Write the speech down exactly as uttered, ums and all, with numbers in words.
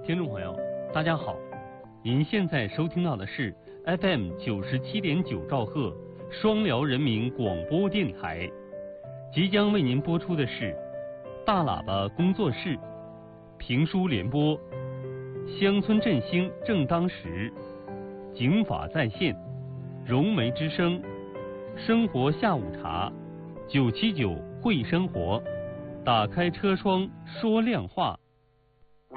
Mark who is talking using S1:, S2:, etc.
S1: 听众朋友，大家好，您现在收听到的是 F M 九十七点九兆赫双辽人民广播电台，即将为您播出的是大喇叭工作室评书联播，乡村振兴正当时，警法在线，融媒之声，生活下午茶，九七九会生活，打开车窗说亮话。